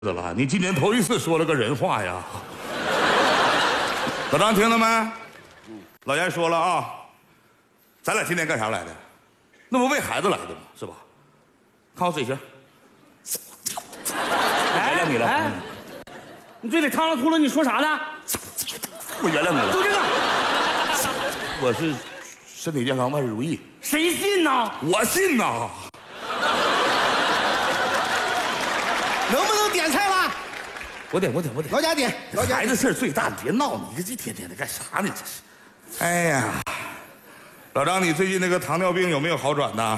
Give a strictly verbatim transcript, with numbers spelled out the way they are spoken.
的了，你今年头一次说了个人话呀！老张听了没？老严说了啊，咱俩今天干啥来的？那不为孩子来的吗？是吧？看我嘴型，我原谅你了。哎， 你嘴里汤了秃了，你说啥呢？ 我原谅你了。 就这个， 我是身体健康，万事如意。 谁信呢？ 我信呐。 能不能点菜了？ 我点，我点，我点。 老贾点，老贾孩子事儿最大，你别闹，你这一天天的干啥呢？这是。哎呀，老张，你最近那个糖尿病有没有好转呢？